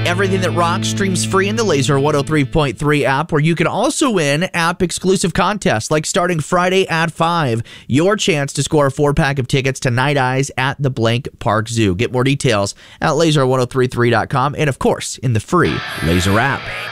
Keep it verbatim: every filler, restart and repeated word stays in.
Everything That Rocks streams free in the Laser one oh three point three app, where you can also win app-exclusive contests, like starting Friday at five, your chance to score a four-pack of tickets to Night Eyes at the Blank Park Zoo. Get more details at laser ten thirty-three dot com and, of course, in the free Laser app.